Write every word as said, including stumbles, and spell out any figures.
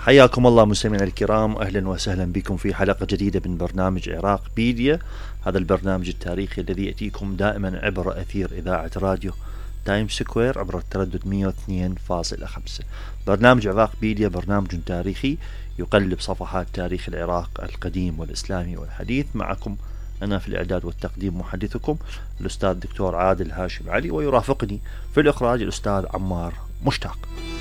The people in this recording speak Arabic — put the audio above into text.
حياكم الله مستمعينا الكرام، أهلا وسهلا بكم في حلقة جديدة من برنامج عراق بيديا. هذا البرنامج التاريخي الذي يأتيكم دائما عبر أثير إذاعة راديو تايم سكوير عبر التردد مئة واثنين فاصلة خمسة. برنامج عراق بيديا برنامج تاريخي يقلب صفحات تاريخ العراق القديم والإسلامي والحديث. معكم أنا في الإعداد والتقديم محدثكم الأستاذ دكتور عادل هاشم علي، ويرافقني في الإخراج الأستاذ عمار مشتاق.